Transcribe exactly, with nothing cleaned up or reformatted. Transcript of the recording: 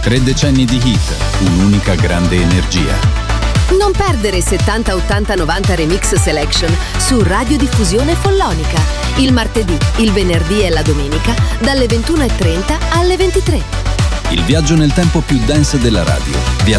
Tre decenni di hit, un'unica grande energia. Non perdere settanta ottanta novanta Remix Selection su Radiodiffusione Follonica. Il martedì, il venerdì e la domenica dalle ventuno e trenta alle ventitré. Il viaggio nel tempo più dance della radio vi